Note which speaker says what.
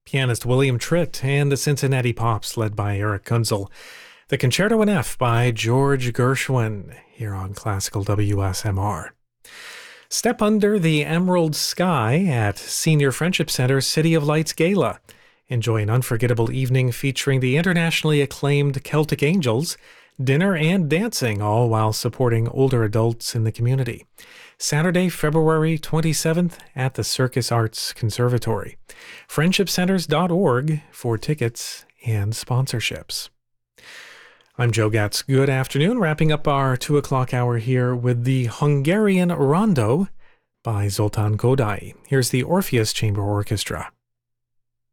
Speaker 1: pianist William Tritt and the Cincinnati Pops led by Eric Kunzel. The Concerto in F by George Gershwin here on Classical WSMR. Step under the emerald sky at Senior Friendship Center's City of Lights Gala. Enjoy an unforgettable evening featuring the internationally acclaimed Celtic Angels, dinner and dancing, all while supporting older adults in the community. Saturday, February 27th at the Circus Arts Conservatory. FriendshipCenters.org for tickets and sponsorships. I'm Joe Gatz. Good afternoon. Wrapping up our 2 o'clock hour here with the Hungarian Rondo by Zoltán Kodály. Here's the Orpheus Chamber Orchestra.